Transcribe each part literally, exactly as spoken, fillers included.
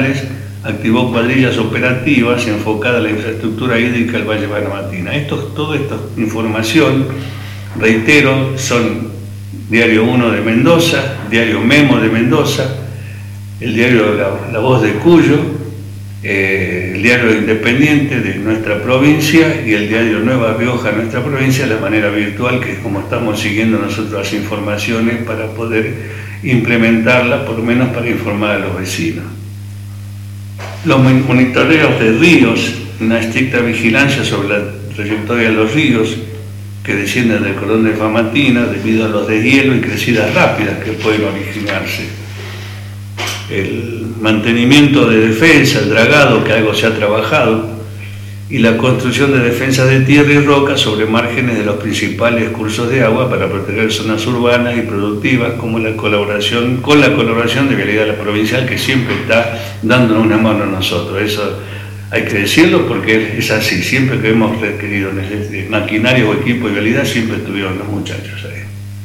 provinciales, activó cuadrillas operativas enfocadas a la infraestructura hídrica del Valle de Famatina. Esto, toda esta información, reitero, son Diario uno de Mendoza, Diario Memo de Mendoza, el diario La, La Voz de Cuyo, eh, el diario Independiente de nuestra provincia y el diario Nueva Rioja de nuestra provincia, de manera virtual, que es como estamos siguiendo nosotros las informaciones para poder implementarlas, por lo menos para informar a los vecinos. Los monitoreos de ríos, una estricta vigilancia sobre la trayectoria de los ríos que descienden del cordón de Famatina debido a los deshielos y crecidas rápidas que pueden originarse. El mantenimiento de defensa, el dragado, que algo se ha trabajado, y la construcción de defensas de tierra y roca sobre márgenes de los principales cursos de agua para proteger zonas urbanas y productivas, como la colaboración, con la colaboración de Vialidad Provincial, que siempre está dándonos una mano a nosotros. Eso hay que decirlo porque es así, siempre que hemos requerido maquinaria o equipo de vialidad, siempre estuvieron los muchachos ahí.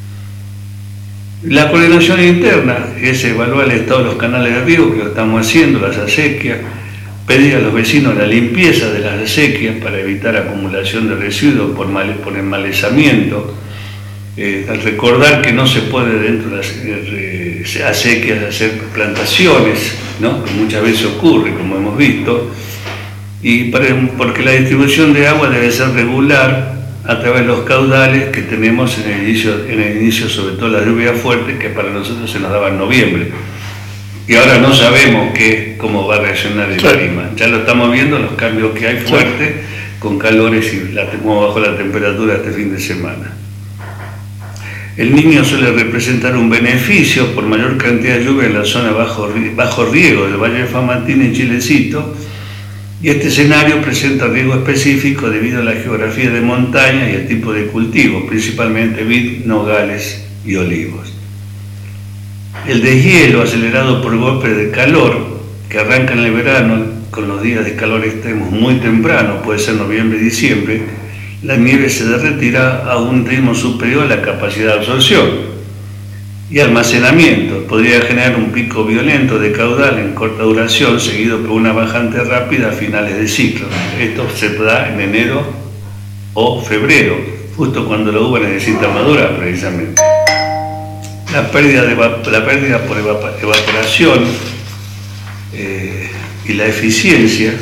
La coordinación interna es evaluar el estado de los canales de riego, que lo estamos haciendo, las acequias, pedir a los vecinos la limpieza de las acequias para evitar acumulación de residuos por, mal, por enmalezamiento, eh, al recordar que no se puede dentro de las eh, acequias hacer plantaciones, ¿no? Que muchas veces ocurre, como hemos visto, y para, porque la distribución de agua debe ser regular a través de los caudales que tenemos en el inicio, en el inicio sobre todo las lluvias fuertes, que para nosotros se nos daba en noviembre. Y ahora no sabemos qué, cómo va a reaccionar el claro. clima. Ya lo estamos viendo, los cambios que hay fuertes, claro. con calores y la, cómo bajó la temperatura este fin de semana. El Niño suele representar un beneficio por mayor cantidad de lluvia en la zona bajo, bajo riego del Valle de Famatina y Chilecito, y este escenario presenta riesgo específico debido a la geografía de montaña y el tipo de cultivo, principalmente vid, nogales y olivos. El deshielo acelerado por golpes de calor que arranca en el verano con los días de calor extremos muy temprano, puede ser noviembre y diciembre, la nieve se derretirá a un ritmo superior a la capacidad de absorción y almacenamiento. Podría generar un pico violento de caudal en corta duración, seguido por una bajante rápida a finales de ciclo. Esto se da en enero o febrero, justo cuando la uva necesita madurar precisamente. La pérdida, de, la pérdida por evaporación eh, y la eficiencia.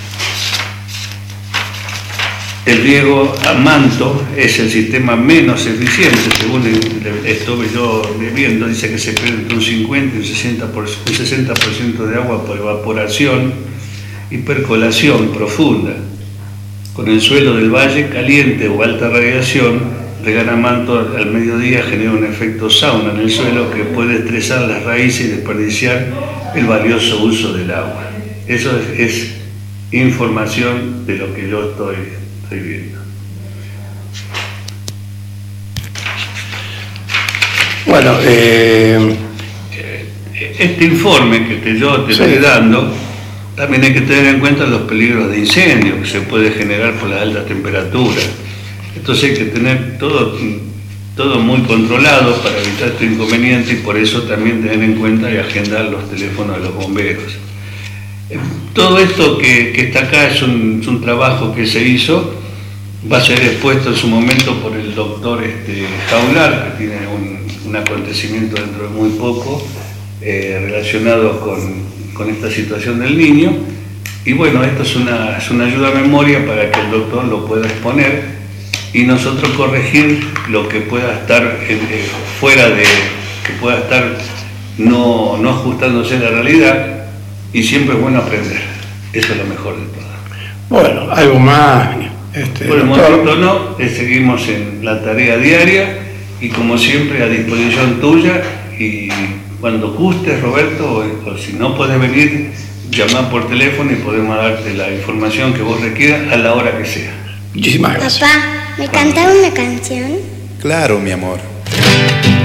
El riego a manto es el sistema menos eficiente, según estuve yo viendo, dice que se pierde entre un cincuenta y un sesenta por ciento de agua por evaporación y percolación profunda. Con el suelo del valle caliente o alta radiación, regar a manto al mediodía genera un efecto sauna en el suelo que puede estresar las raíces y desperdiciar el valioso uso del agua. Eso es, es información de lo que yo estoy, estoy viendo. Bueno, eh... este informe que te, yo te sí. estoy dando, también hay que tener en cuenta los peligros de incendio que se puede generar por las altas temperaturas. Entonces hay que tener todo, todo muy controlado para evitar este inconveniente y por eso también tener en cuenta y agendar los teléfonos de los bomberos. Todo esto que, que está acá es un, es un trabajo que se hizo, va a ser expuesto en su momento por el doctor este, Jaular, que tiene un, un acontecimiento dentro de muy poco eh, relacionado con, con esta situación del niño. Y bueno, esto es una, es una ayuda a memoria para que el doctor lo pueda exponer y nosotros corregir lo que pueda estar eh, fuera de, que pueda estar no, no ajustándose a la realidad, y siempre es bueno aprender, eso es lo mejor de todo. Bueno, algo más. Este, Por el doctor. Momento no, eh, seguimos en la tarea diaria y como siempre a disposición tuya, y cuando gustes, Roberto, o, o si no puedes venir, llamar por teléfono y podemos darte la información que vos requieras a la hora que sea. Muchísimas gracias. Papá, ¿me cantaba una canción? Claro, mi amor.